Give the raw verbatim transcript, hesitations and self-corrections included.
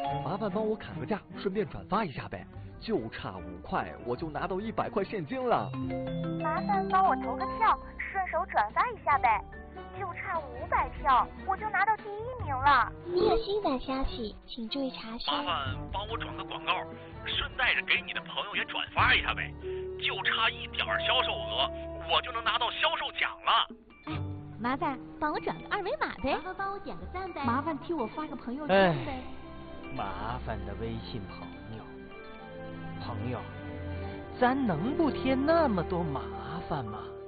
麻烦帮我砍个价，顺便转发一下呗，就差五块，我就拿到一百块现金了。 麻烦帮我投个票，顺手转发一下呗，就差五百票，我就拿到第一名了。 你有新版消息，请注意查询。 麻烦帮我转个广告，顺带着给你的朋友也转发一下呗，就差一点销售额，我就能拿到销售奖了。 哎，麻烦帮我转个二维码呗， 麻烦帮我点个赞呗， 麻烦替我发个朋友圈呗。 麻烦的微信朋友，朋友，咱能不添那么多麻烦吗？